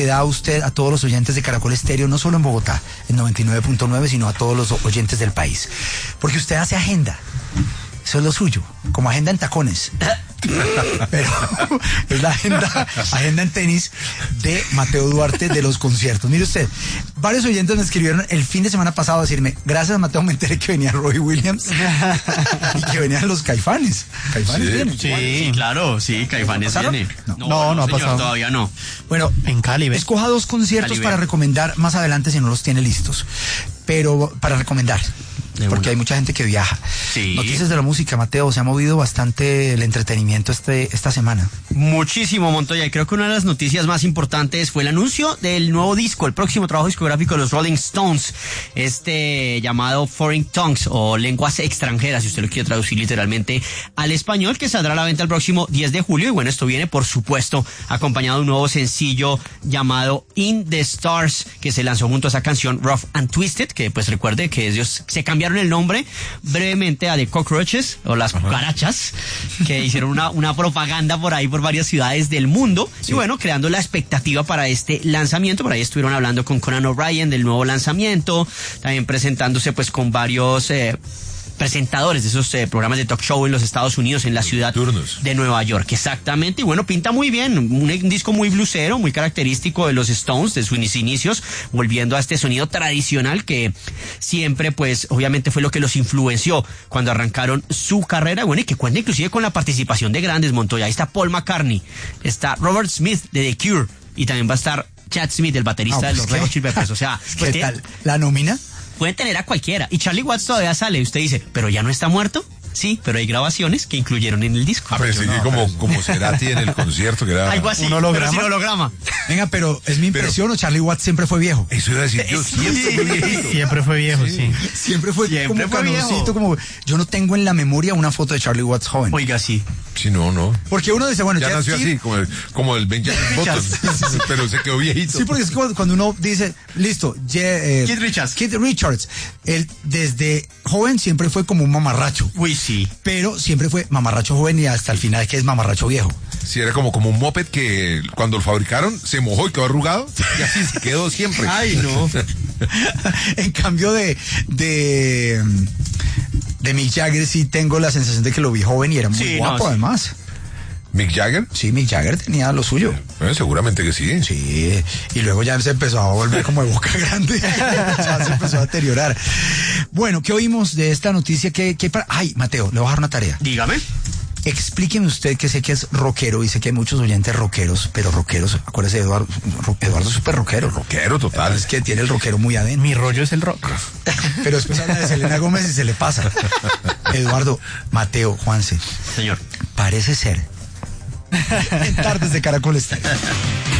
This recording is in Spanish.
da a usted, a todos los oyentes de Caracol Estéreo, no solo en Bogotá, en 99.9, sino a todos los oyentes del país? Porque usted hace agenda. Eso es lo suyo, como agenda en tacones. Pero es la agenda en tenis de Mateo Duarte de los conciertos. Mire usted, varios oyentes me escribieron el fin de semana pasado a decirme, gracias Mateo, me enteré que venía Roy Williams y que venían los Caifanes. ¿Caifanes vienen? Sí, claro, sí, Caifanes viene. No ha pasado. Todavía no. Bueno, en Cali. Escoja 2 conciertos Cali, para recomendar más adelante si no los tiene listos. Pero para recomendar. Porque hay mucha gente que viaja. Sí. Noticias de la música, Mateo, se ha movido bastante el entretenimiento esta semana. Muchísimo, Montoya, y creo que una de las noticias más importantes fue el anuncio del nuevo disco, el próximo trabajo discográfico de los Rolling Stones, llamado Foreign Tongues, o lenguas extranjeras, si usted lo quiere traducir literalmente al español, que saldrá a la venta el próximo 10 de julio, y bueno, esto viene, por supuesto, acompañado de un nuevo sencillo llamado In the Stars, que se lanzó junto a esa canción Rough and Twisted, que pues recuerde que ellos se cambiaron el nombre brevemente a The Cockroaches o las cucarachas, que hicieron una propaganda por ahí por varias ciudades del mundo, sí. Y bueno, creando la expectativa para este lanzamiento. Por ahí estuvieron hablando con Conan O'Brien del nuevo lanzamiento, también presentándose pues con varios presentadores de esos programas de talk show en los Estados Unidos, en la ciudad de Nueva York. Exactamente, y bueno, pinta muy bien, un disco muy bluesero, muy característico de los Stones, de sus inicios, volviendo a este sonido tradicional que siempre, pues, obviamente fue lo que los influenció cuando arrancaron su carrera, bueno, y que cuenta inclusive con la participación de grandes, Montoya. Ahí está Paul McCartney, está Robert Smith de The Cure, y también va a estar Chad Smith, el baterista de los Red Hot Chili Peppers. O sea, pues, ¿qué tal? ¿La nómina? Pueden tener a cualquiera. Y Charlie Watts todavía sale. Y usted dice, ¿pero ya no está muerto? Sí, pero hay grabaciones que incluyeron en el disco. Pero sí, como Cerati en el concierto, que era algo así, un holograma. Pero sin holograma. Venga, pero es mi impresión, ¿o Charlie Watts siempre fue viejo? Eso iba a decir, yo siempre fue viejito. Siempre fue viejo, sí. Siempre fue canoncito, como... Yo no tengo en la memoria una foto de Charlie Watts joven. Oiga, sí. Sí, no. Porque uno dice, bueno, ya nació así, como el Benjamin Button, pero se quedó viejito. Sí, porque es cuando uno dice, listo, Keith Richards, él desde joven siempre fue como un mamarracho. Uy, sí. Pero siempre fue mamarracho joven y hasta el final que es mamarracho viejo. Sí, era como un moped que cuando lo fabricaron se mojó y quedó arrugado y así se quedó siempre. Ay, no. En cambio de Mick Jagger sí tengo la sensación de que lo vi joven y era muy guapo, además. ¿Mick Jagger? Sí, Mick Jagger tenía lo suyo. Seguramente que sí. Sí, y luego ya se empezó a volver como de boca grande. Ya se empezó a deteriorar. Bueno, ¿qué oímos de esta noticia? Ay, Mateo, le voy a dar una tarea. Dígame. Explíqueme usted, que sé que es rockero y sé que hay muchos oyentes rockeros, pero rockeros, acuérdese, Eduardo es súper rockero. Rockero total. Es que tiene el rockero muy adentro. Mi rollo es el rock. Pero después habla de Selena Gómez y se le pasa. Eduardo, Mateo, Juanse. Señor. Parece ser. En Tardes de Caracol Estéreo.